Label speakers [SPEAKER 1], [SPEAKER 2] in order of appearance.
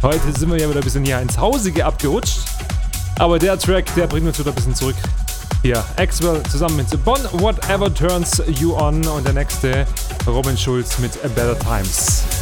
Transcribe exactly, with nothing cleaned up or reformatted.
[SPEAKER 1] Heute sind wir ja wieder ein bisschen hier ins Hausige abgerutscht. Aber der Track, der bringt uns wieder ein bisschen zurück. Hier, Axwell zusammen mit Bon, Whatever Turns You On. Und der nächste, Robin Schulz mit A Better Times.